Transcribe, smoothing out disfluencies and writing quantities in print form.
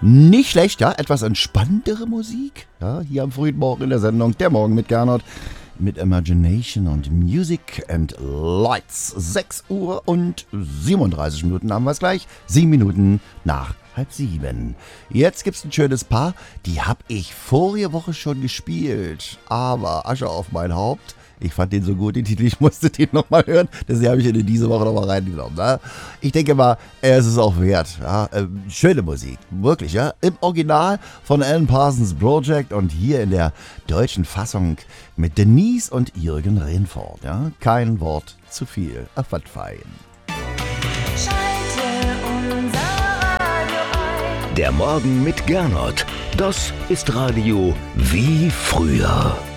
Nicht schlecht, ja, etwas entspanntere Musik, ja, hier am frühen Morgen in der Sendung Der Morgen mit Gernot, mit Imagination und Music and Lights. 6 Uhr und 37 Minuten haben wir es gleich, 7 Minuten nach 6:30. Jetzt gibt's ein schönes Paar, die hab ich vorige Woche schon gespielt, aber Asche auf mein Haupt. Ich fand den so gut, den Titel, ich musste den nochmal hören. Deswegen habe ich ihn in diese Woche nochmal reingenommen. Ne? Ich denke mal, es ist auch wert. Ja? Schöne Musik, wirklich. Ja? Im Original von Alan Parsons Project und hier in der deutschen Fassung mit Denise und Jürgen Rehfort. Ja? Kein Wort zu viel. Ach, was fein. Schalte unser Radio ein. Der Morgen mit Gernot. Das ist Radio wie früher.